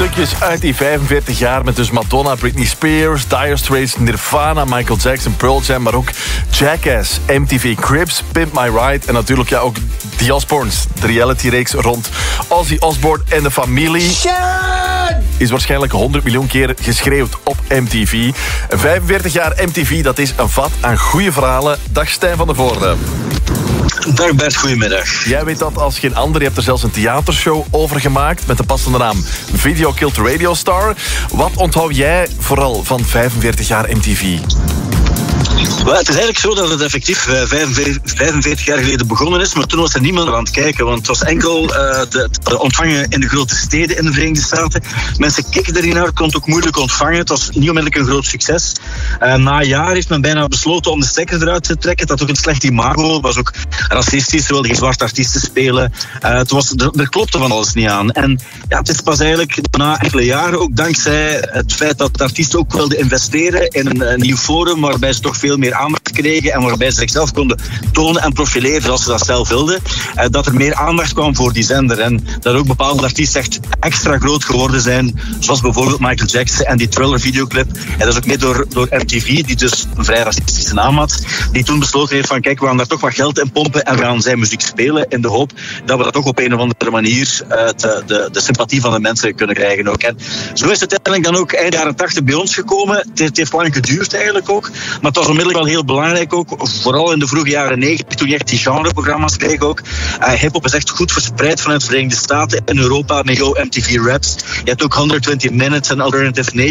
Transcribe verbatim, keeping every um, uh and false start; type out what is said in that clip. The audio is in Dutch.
stukjes uit die vijfenveertig jaar met dus Madonna, Britney Spears, Dire Straits, Nirvana, Michael Jackson, Pearl Jam, maar ook Jackass, M T V Cribs, Pimp My Ride en natuurlijk ja ook The Osbournes. De reality-reeks rond Ozzy Osbourne en de familie is waarschijnlijk honderd miljoen keer geschreeuwd op M T V. vijfenveertig jaar M T V, dat is een vat aan goede verhalen. Dag Stijn van der Voorde. Dag Bert, goedemiddag. Jij weet dat als geen ander. Je hebt er zelfs een theatershow over gemaakt met de passende naam Video Killed the Radio Star. Wat onthoud jij vooral van vijfenveertig jaar M T V? Well, het is eigenlijk zo dat het effectief vijfenveertig jaar geleden begonnen is, maar toen was er niemand aan het kijken, want het was enkel uh, te, te ontvangen in de grote steden in de Verenigde Staten. Mensen keken er niet naar, het kon het ook moeilijk ontvangen. Het was niet onmiddellijk een groot succes. Uh, na een jaar heeft men bijna besloten om de stekker eruit te trekken. Het had ook een slecht imago, het was ook racistisch, ze wilden geen zwarte artiesten spelen. Uh, het was, er, er klopte van alles niet aan. En ja, het is pas eigenlijk na enkele jaren, ook dankzij het feit dat de artiesten ook wilden investeren in een, een nieuw forum, waarbij ze toch veel meer aandacht kregen en waarbij ze zichzelf konden tonen en profileren zoals ze dat zelf wilden, eh, dat er meer aandacht kwam voor die zender en dat ook bepaalde artiesten echt extra groot geworden zijn, zoals bijvoorbeeld Michael Jackson en die Thriller videoclip. En dat is ook mee door, door M T V, die dus een vrij racistische naam had, die toen besloten heeft van kijk, we gaan daar toch wat geld in pompen en we gaan zijn muziek spelen in de hoop dat we dat toch op een of andere manier uh, de, de, de sympathie van de mensen kunnen krijgen ook. En zo is het uiteindelijk dan ook eind jaren tachtig bij ons gekomen. Het, het heeft lang geduurd eigenlijk ook, maar het was onmiddellijk wel heel belangrijk ook, vooral in de vroege jaren negentig, toen je echt die genreprogramma's kreeg ook. Uh, Hip-hop is echt goed verspreid vanuit de Verenigde Staten in Europa met jouw M T V Raps. Je hebt ook honderdtwintig Minutes en Alternative Nation.